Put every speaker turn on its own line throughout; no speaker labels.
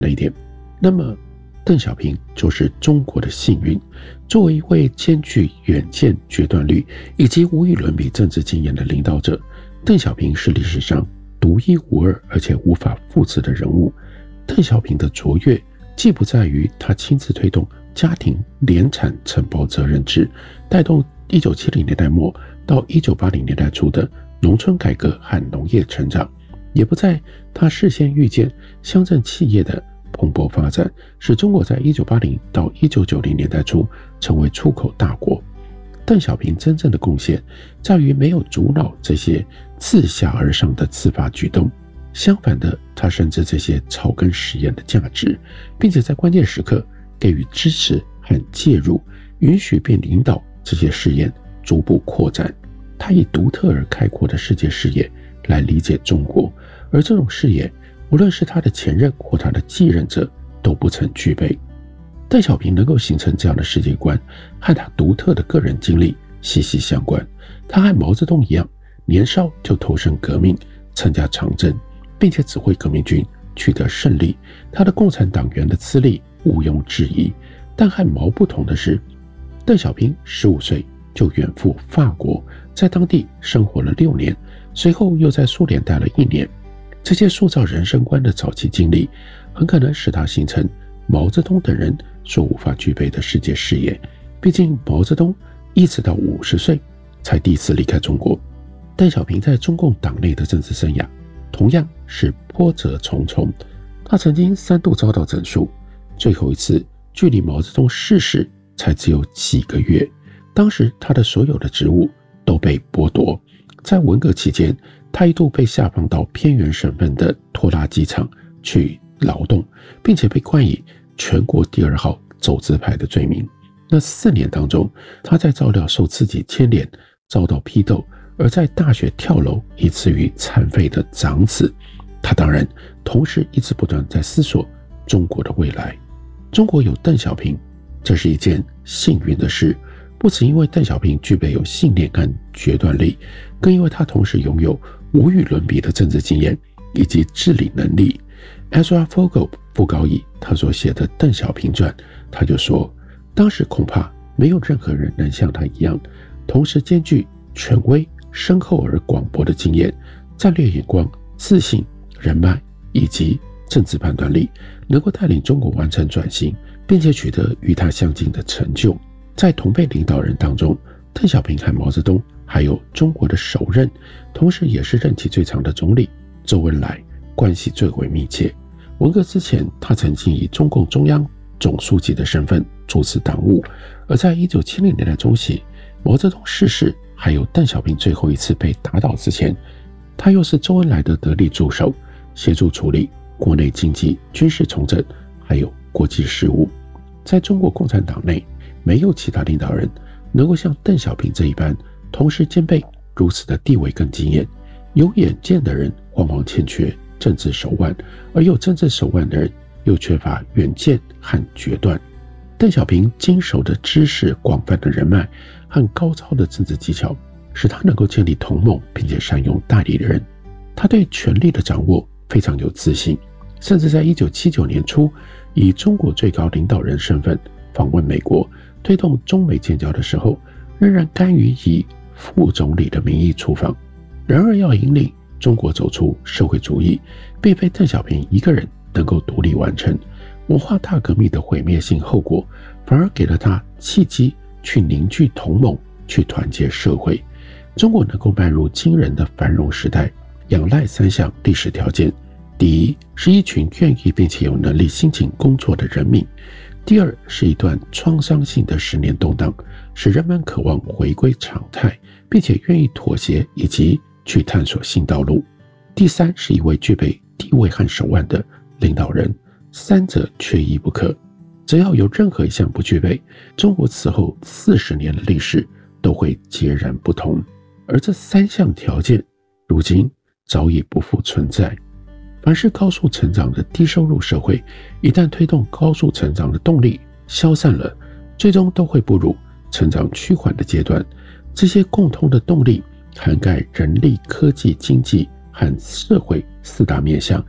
那一点。那么邓小平就是中国的幸运。作为一位兼具远见、决断力以及无与伦比政治经验的领导者，邓小平是历史上独一无二而且无法复制的人物。邓小平的卓越既不在于他亲自推动家庭联产承包责任制，带动1970年代末到1980年代初的农村改革和农业成长，也不在他事先预见乡镇企业的蓬勃发展，使中国在1980到1990年代初成为出口大国。邓小平真正的贡献在于没有阻挠这些自下而上的自发举动，相反的，他深知这些草根实验的价值，并且在关键时刻给予支持和介入，允许并领导这些试验逐步扩展。他以独特而开阔的世界视野来理解中国，而这种视野无论是他的前任或他的继任者都不曾具备。邓小平能够形成这样的世界观，和他独特的个人经历息息相关。他和毛泽东一样，年少就投身革命，参加长征，并且指挥革命军取得胜利。他的共产党员的资历毋庸置疑。但和毛不同的是，邓小平15岁就远赴法国，在当地生活了6年，随后又在苏联待了1年。这些塑造人生观的早期经历，很可能使他形成毛泽东等人所无法具备的世界视野。毕竟毛泽东一直到50岁才第一次离开中国。邓小平在中共党内的政治生涯同样是波折重重，他曾经3度遭到整肃，最后一次距离毛泽东逝世才只有几个月。当时他的所有的职务都被剥夺。在文革期间，他一度被下放到偏远省份的拖拉机厂去劳动，并且被冠以全国第2号走资派的罪名。那4年当中，他在照料受自己牵连，遭到批斗，而在大学跳楼以至于残废的长子。他当然同时一直不断在思索中国的未来。中国有邓小平，这是一件幸运的事，不只因为邓小平具备有信念跟决断力，更因为他同时拥有无与伦比的政治经验以及治理能力。 Ezra Fogel 傅高义他所写的邓小平传，他就说，当时恐怕没有任何人能像他一样，同时兼具权威、深厚而广博的经验、战略眼光、自信、人脉以及政治判断力，能够带领中国完成转型，并且取得与他相近的成就。在同辈领导人当中，邓小平和毛泽东还有中国的首任，同时也是任期最长的总理周恩来关系最为密切。文革之前，他曾经以中共中央总书记的身份主持党务，而在1970年代中期，毛泽东逝世还有邓小平最后一次被打倒之前，他又是周恩来的得力助手，协助处理国内经济、军事重整还有国际事务。在中国共产党内，没有其他领导人能够像邓小平这一般同时兼备如此的地位跟经验。有远见的人往往欠缺政治手腕，而有政治手腕的人又缺乏远见和决断。邓小平经手的知识、广泛的人脉和高超的政治技巧，使他能够建立同盟，并且善用代理人。他对权力的掌握非常有自信，甚至在1979年初以中国最高领导人身份访问美国，推动中美建交的时候，仍然甘于以副总理的名义出访。然而要引领中国走出社会主义，并非邓小平一个人能够独立完成。文化大革命的毁灭性后果，反而给了他契机去凝聚同盟，去团结社会。中国能够迈入惊人的繁荣时代，仰赖3项历史条件：第一，是一群愿意并且有能力辛勤工作的人民；第二，是一段创伤性的10年动荡，使人们渴望回归常态，并且愿意妥协以及去探索新道路；第三，是一位具备地位和手腕的领导人。3者缺一不可。只要有任何一项不具备，中国此后40年的历史都会截然不同。而这3项条件，如今早已不复存在。凡是高速成长的低收入社会，一旦推动高速成长的动力消散了，最终都会步入成长趋缓的阶段。这些共通的动力涵盖人力、科技、经济和社会4大面向，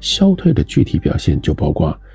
消退的具体表现就包括